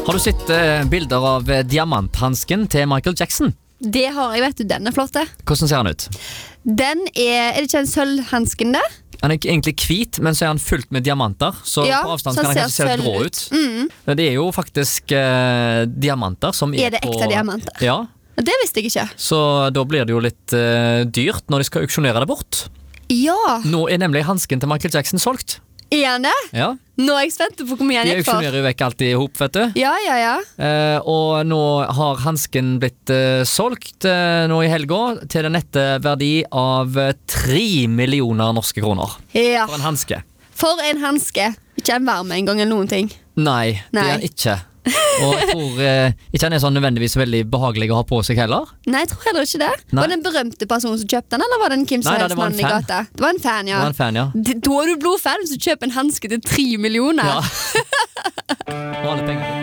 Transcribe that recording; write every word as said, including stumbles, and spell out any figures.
Har du sett eh, bilder av eh, diamanthansken til Michael Jackson? Det har jeg, vet du, den er flott det. Hvordan ser han ut? Den er, er det ikke en sølvhansken det? Han er egentlig hvit, men så er han fullt med diamanter. Så Ja, på avstand så kan han han kanskje se ser litt grå sølv ut. ut. Mm. Men det er jo faktisk eh, diamanter som er, Er det på... ekte diamanter? Ja, Det visste jeg ikke. så da blir det jo litt eh, dyrt når de skal auksjonere det bort. Ja, Nå er nemlig hansken til Michael Jackson solgt. er det? Ja, Nå er jeg spent på hvor mye han de gikk for. auksjonerer jo vekk alt i hop, vet du. Ja, ja, ja. Eh, og nå har hansken blitt eh, solgt eh, nå i helga til den nette verdi av eh, tre millioner norske kroner. Ja, For en hanske. for en hanske. Ikke en varme en gang eller noen ting. Nei, det Nei. er han ikke. Og jeg tror eh, ikke han er sånn nødvendigvis veldig behagelig å ha på seg heller. Nei, jeg tror heller ikke det. Nei. Var det en berømte person som kjøpte den, eller var det en Kim som Nei, da, helst det var en mann i fan. gata? Det var en fan, Det ja. var en fan, ja. D- Da er du blodfan hvis du kjøper en hanske til tre millioner. ja. Og alle penger.